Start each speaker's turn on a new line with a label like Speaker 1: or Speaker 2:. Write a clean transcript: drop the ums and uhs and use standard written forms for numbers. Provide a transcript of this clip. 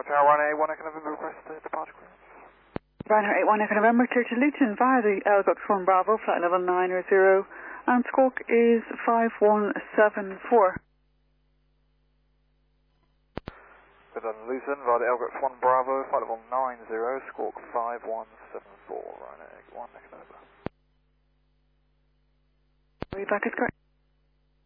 Speaker 1: Tower 181 Echo November, request departure clearance.
Speaker 2: Ryanair 81 Echo November, clear to Luton via the Elgort 1 Bravo, flight level 900, and squawk is 5174.
Speaker 1: Good on Luton via the Elgort 1 Bravo, flight level 90, squawk 5174, Ryanair 81 Echo November.
Speaker 2: Read back is correct.